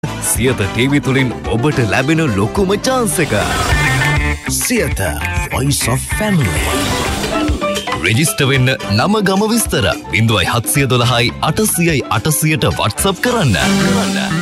Siyatha TV තුලින් ඔබට ලැබෙන ලොකුම chance එක. Siyatha Voice of Family. Register වෙන්න නම ගම විස්තර 0712 800 800ට WhatsApp කරන්න.